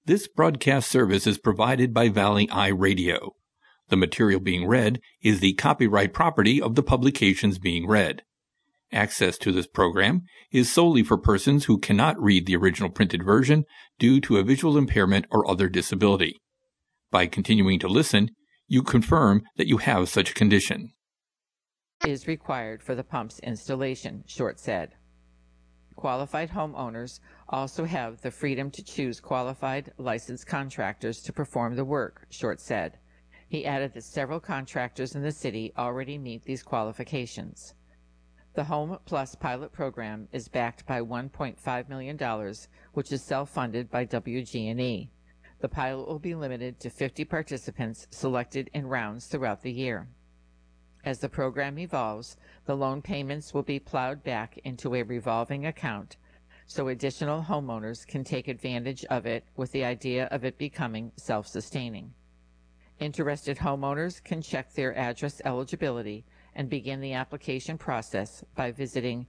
This broadcast service is provided by Valley Eye Radio. The material being read is the copyright property of the publications being read. Access to this program is solely for persons who cannot read the original printed version due to a visual impairment or other disability. By continuing to listen, you confirm that you have such a condition. Is required for the pump's installation, Short said. Qualified homeowners also have the freedom to choose qualified licensed contractors to perform the work, Short said. He added that several contractors in the city already meet these qualifications. The Home Plus pilot program is backed by $1.5 million, which is self-funded by WG&E. The pilot will be limited to 50 participants selected in rounds throughout the year. As the program evolves, the loan payments will be plowed back into a revolving account so additional homeowners can take advantage of it with the idea of it becoming self-sustaining. Interested homeowners can check their address eligibility and begin the application process by visiting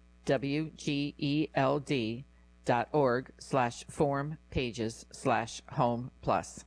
wgeld.org/form pages/home+.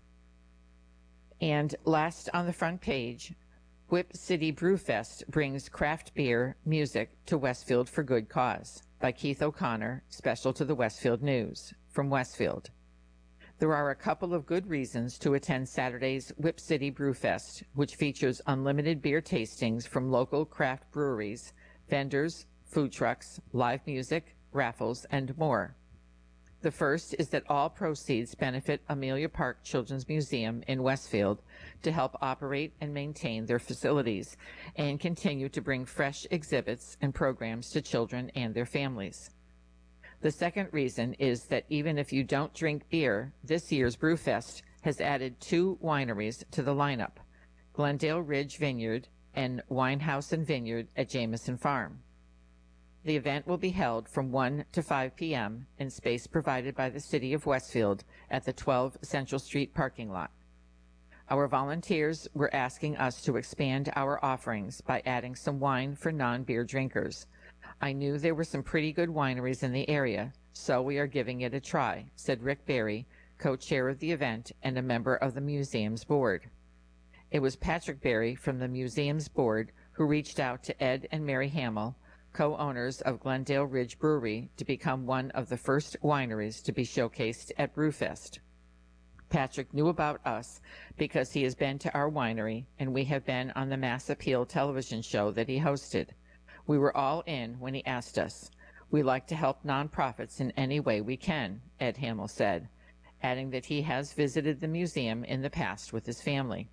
And last on the front page, Whip City Brewfest brings craft beer music to Westfield for good cause, by Keith O'Connor, special to the Westfield News, from Westfield. There are a couple of good reasons to attend Saturday's Whip City Brewfest, which features unlimited beer tastings from local craft breweries, vendors, food trucks, live music, raffles, and more. The first is that all proceeds benefit Amelia Park Children's Museum in Westfield to help operate and maintain their facilities and continue to bring fresh exhibits and programs to children and their families. The second reason is that even if you don't drink beer, this year's Brewfest has added 2 wineries to the lineup, Glendale Ridge Vineyard and Winehouse and Vineyard at Jameson Farm. The event will be held from 1 to 5 p.m. in space provided by the City of Westfield at the 12 Central Street parking lot. Our volunteers were asking us to expand our offerings by adding some wine for non-beer drinkers. I knew there were some pretty good wineries in the area, so we are giving it a try, said Rick Berry, co-chair of the event and a member of the museum's board. It was Patrick Berry from the museum's board who reached out to Ed and Mary Hamill, co-owners of Glendale Ridge Brewery, to become one of the first wineries to be showcased at Brewfest. Patrick knew about us because he has been to our winery, and we have been on the Mass Appeal television show that he hosted. We were all in when he asked us. We like to help nonprofits in any way we can, Ed Hamill said, adding that he has visited the museum in the past with his family.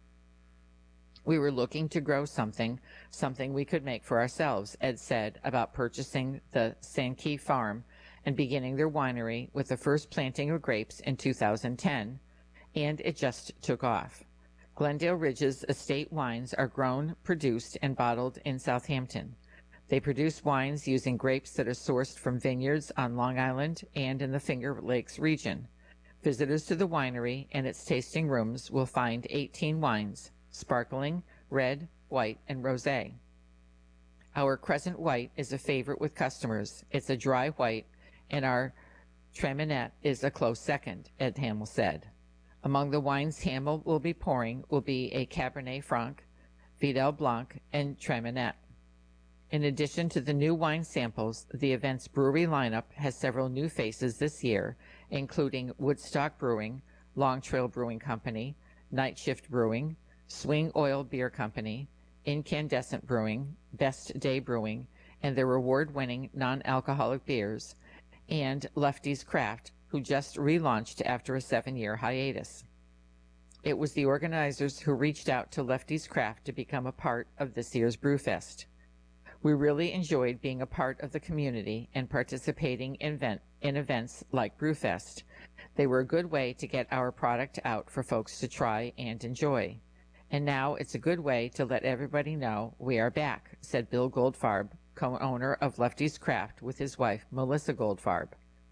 We were looking to grow something we could make for ourselves, Ed said about purchasing the Sankey Farm and beginning their winery with the first planting of grapes in 2010, and it just took off. Glendale Ridge's estate wines are grown, produced, and bottled in Southampton. They produce wines using grapes that are sourced from vineyards on Long Island and in the Finger Lakes region. Visitors to the winery and its tasting rooms will find 18 wines, sparkling, red, white, and rosé. Our Crescent White is a favorite with customers. It's a dry white, and our Treminette is a close second, Ed Hamill said. Among the wines Hamill will be pouring will be a Cabernet Franc, Vidal Blanc, and Treminette. In addition to the new wine samples, the event's brewery lineup has several new faces this year, including Woodstock Brewing, Long Trail Brewing Company, Night Shift Brewing, Swing Oil Beer Company, Incandescent Brewing, Best Day Brewing, and their award-winning non-alcoholic beers, and Lefty's Craft, who just relaunched after a 7-year hiatus. It was the organizers who reached out to Lefty's Craft to become a part of this year's Brewfest. We really enjoyed being a part of the community and participating in events like Brewfest. They were a good way to get our product out for folks to try and enjoy. And now it's a good way to let everybody know we are back, said Bill Goldfarb, co-owner of Lefty's Craft with his wife, Melissa Goldfarb.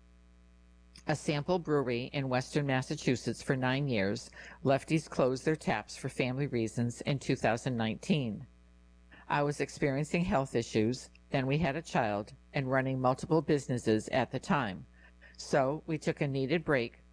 A sample brewery in western Massachusetts for 9 years, Lefty's closed their taps for family reasons in 2019. I was experiencing health issues, then we had a child, and running multiple businesses at the time. So we took a needed break